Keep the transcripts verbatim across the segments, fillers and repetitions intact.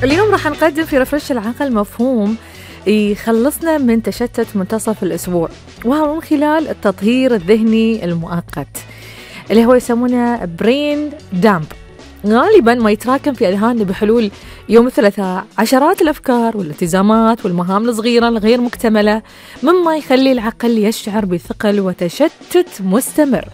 اليوم راح نقدم في رفرش العقل مفهوم يخلصنا من تشتت منتصف الأسبوع، وهو من خلال التطهير الذهني المؤقت اللي هو يسمونه برين دامب. غالبا ما يتراكم في أذهاننا بحلول يوم الثلاثاء عشرات الأفكار والالتزامات والمهام الصغيرة الغير مكتملة، مما يخلي العقل يشعر بثقل وتشتت مستمر.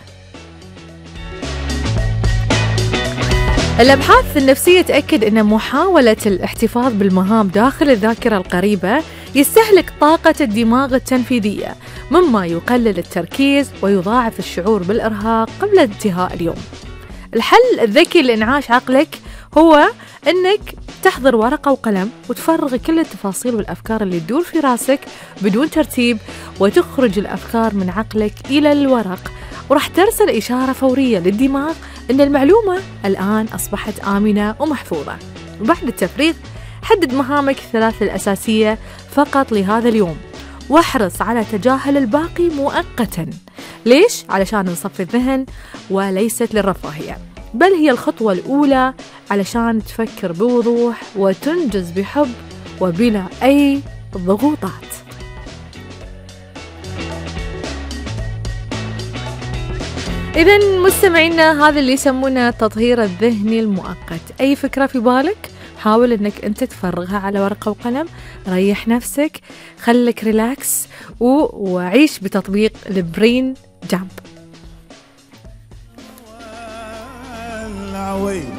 الأبحاث النفسية تأكد أن محاولة الاحتفاظ بالمهام داخل الذاكرة القريبة يستهلك طاقة الدماغ التنفيذية، مما يقلل التركيز ويضاعف الشعور بالإرهاق قبل انتهاء اليوم. الحل الذكي لإنعاش عقلك هو أنك تحضر ورقة وقلم وتفرغ كل التفاصيل والأفكار اللي تدور في راسك بدون ترتيب، وتخرج الأفكار من عقلك إلى الورق، وراح ترسل إشارة فورية للدماغ أن المعلومة الآن أصبحت آمنة ومحفوظة. وبعد التفريغ حدد مهامك الثلاث الأساسية فقط لهذا اليوم، واحرص على تجاهل الباقي مؤقتا. ليش؟ علشان نصفي الذهن وليست للرفاهية، بل هي الخطوة الأولى علشان تفكر بوضوح وتنجز بحب وبلا أي ضغوطات. إذن مستمعينا، هذا اللي يسمونه التطهير الذهني المؤقت. أي فكرة في بالك حاول أنك أنت تفرغها على ورقة وقلم، ريح نفسك، خلك ريلاكس وعيش بتطبيق البرين جامب.